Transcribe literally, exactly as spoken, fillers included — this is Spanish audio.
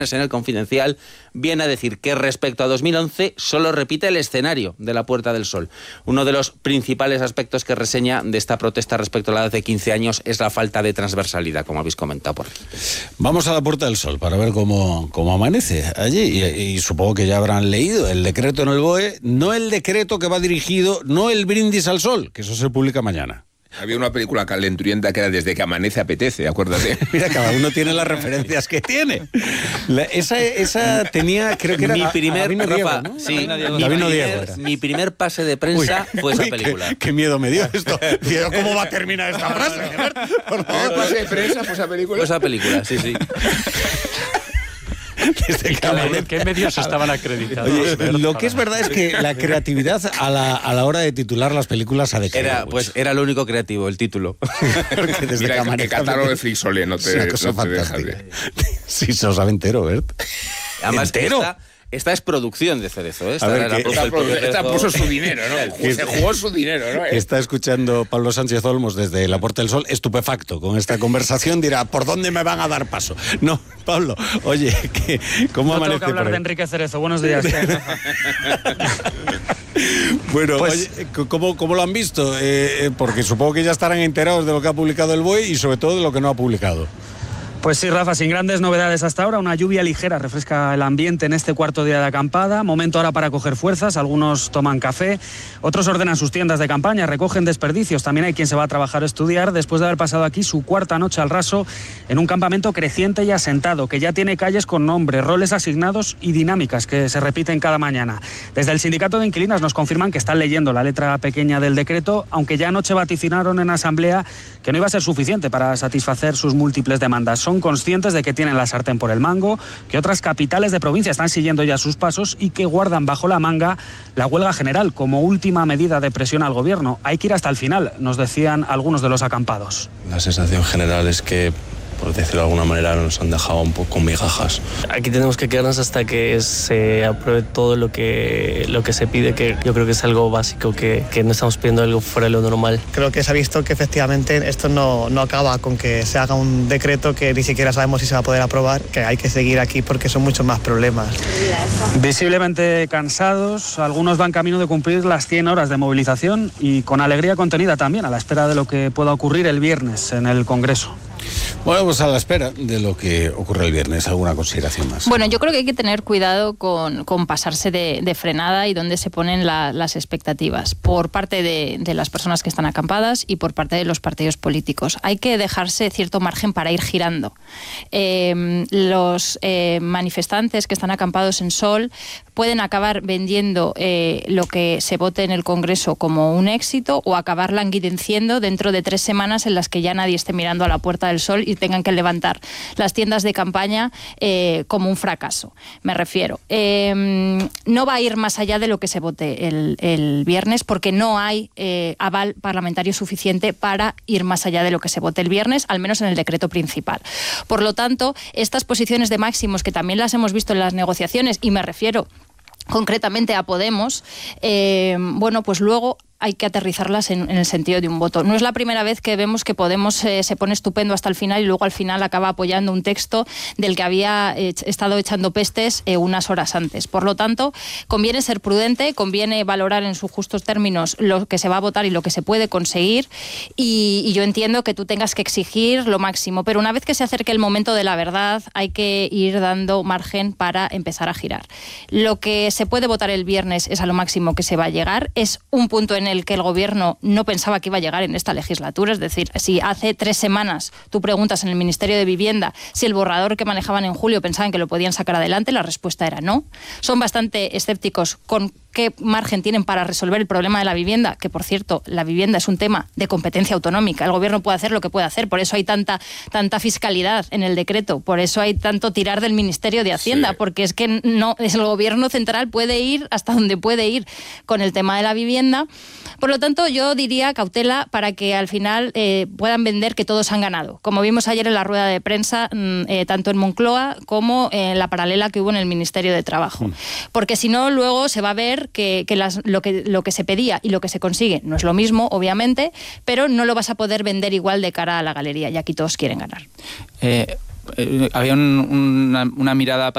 en El Confidencial, viene a decir que respecto a dos mil once solo repite el escenario de la Puerta del Sol. Uno de los principales aspectos que reseña de esta protesta respecto a la edad de quince años es la falta de transversalidad, como habéis comentado por aquí. Vamos a la Puerta del Sol para ver cómo, cómo amanece allí y, y supongo que ya habrán leído el decreto en el B O E, no el decreto que va dirigido, no el brindis al sol, que eso se publica mañana. Había una película calenturienta que era Desde que amanece apetece, acuérdate. Mira, cada uno tiene las referencias que tiene. La, esa, esa tenía, creo que era... Mi primer, Gabino Rafa, Diego, ¿no? sí, Gabino mi, Diego primer, era. mi primer pase de prensa uy, fue esa uy, película. Qué, qué miedo me dio esto. Tío, ¿cómo va a terminar esta frase? Por favor, pase de prensa fue esa película. Fue esa película, sí, sí. Desde que ¿En qué medios estaban acreditados? Oye, lo que es verdad es que la creatividad a la, a la hora de titular las películas ha decaído. Era, pues era lo único creativo, el título. Porque desde Mira, que, que catálogo de Flixolé no te, no te dejas de... Sí, se lo sabe entero, Bert. Además, ¿entero? Esta, esta es producción de Cerezo, ¿eh? Esta, a ver, era que, puso esta, esta puso su dinero, ¿no? Se jugó su dinero, ¿no? Está escuchando Pablo Sánchez Olmos desde la Puerta del Sol, estupefacto con esta conversación, dirá, ¿por dónde me van a dar paso? No, Pablo, oye, ¿qué, ¿cómo no amanece? No tengo que hablar de Enrique Cerezo, buenos días. Bueno, pues, oye, ¿cómo, ¿cómo lo han visto? Eh, eh, porque supongo que ya estarán enterados de lo que ha publicado el B O E y sobre todo de lo que no ha publicado. Pues sí, Rafa, sin grandes novedades hasta ahora, una lluvia ligera refresca el ambiente en este cuarto día de acampada, momento ahora para coger fuerzas, algunos toman café, otros ordenan sus tiendas de campaña, recogen desperdicios, también hay quien se va a trabajar o estudiar después de haber pasado aquí su cuarta noche al raso en un campamento creciente y asentado, que ya tiene calles con nombre, roles asignados y dinámicas que se repiten cada mañana. Desde el sindicato de inquilinas nos confirman que están leyendo la letra pequeña del decreto, aunque ya anoche vaticinaron en asamblea que no iba a ser suficiente para satisfacer sus múltiples demandas. Son conscientes de que tienen la sartén por el mango, que otras capitales de provincia están siguiendo ya sus pasos y que guardan bajo la manga la huelga general como última medida de presión al gobierno. Hay que ir hasta el final, nos decían algunos de los acampados. La sensación general es que, por decirlo de alguna manera, nos han dejado un poco con migajas. Aquí tenemos que quedarnos hasta que se apruebe todo lo que, lo que se pide, que yo creo que es algo básico, que, que no estamos pidiendo algo fuera de lo normal. Creo que se ha visto que efectivamente esto no, no acaba con que se haga un decreto que ni siquiera sabemos si se va a poder aprobar, que hay que seguir aquí porque son muchos más problemas. Visiblemente cansados, algunos van camino de cumplir las cien horas de movilización y con alegría contenida también, a la espera de lo que pueda ocurrir el viernes en el Congreso. Bueno, pues a la espera de lo que ocurre el viernes, ¿alguna consideración más? Bueno, yo creo que hay que tener cuidado con, con pasarse de, de frenada y dónde se ponen la, las expectativas por parte de, de las personas que están acampadas y por parte de los partidos políticos. Hay que dejarse cierto margen para ir girando. Eh, los eh, manifestantes que están acampados en Sol pueden acabar vendiendo eh, lo que se vote en el Congreso como un éxito o acabar languidenciendo dentro de tres semanas en las que ya nadie esté mirando a la Puerta del Sol y tengan que levantar las tiendas de campaña eh, como un fracaso, me refiero. Eh, no va a ir más allá de lo que se vote el, el viernes porque no hay eh, aval parlamentario suficiente para ir más allá de lo que se vote el viernes, al menos en el decreto principal. Por lo tanto, estas posiciones de máximos que también las hemos visto en las negociaciones, y me refiero concretamente a Podemos, eh, bueno, pues luego hay que aterrizarlas en, en el sentido de un voto. No es la primera vez que vemos que Podemos eh, se pone estupendo hasta el final y luego al final acaba apoyando un texto del que había eh, estado echando pestes eh, unas horas antes. Por lo tanto, conviene ser prudente, conviene valorar en sus justos términos lo que se va a votar y lo que se puede conseguir y, y yo entiendo que tú tengas que exigir lo máximo, pero una vez que se acerque el momento de la verdad hay que ir dando margen para empezar a girar. Lo que se puede votar el viernes es a lo máximo que se va a llegar, es un punto en el que el gobierno no pensaba que iba a llegar en esta legislatura, es decir, si hace tres semanas tú preguntas en el Ministerio de Vivienda si el borrador que manejaban en julio pensaban que lo podían sacar adelante, la respuesta era no. Son bastante escépticos con qué margen tienen para resolver el problema de la vivienda, que por cierto, la vivienda es un tema de competencia autonómica, el gobierno puede hacer lo que puede hacer, por eso hay tanta, tanta fiscalidad en el decreto, por eso hay tanto tirar del Ministerio de Hacienda, sí. Porque es que no, el gobierno central puede ir hasta donde puede ir con el tema de la vivienda. Por lo tanto, yo diría cautela para que al final eh, puedan vender que todos han ganado, como vimos ayer en la rueda de prensa, eh, tanto en Moncloa como en la paralela que hubo en el Ministerio de Trabajo, mm. porque si no, luego se va a ver que, que, las, lo que lo que se pedía y lo que se consigue no es lo mismo, obviamente, pero no lo vas a poder vender igual de cara a la galería, y aquí todos quieren ganar. Eh, eh, había un, una, una mirada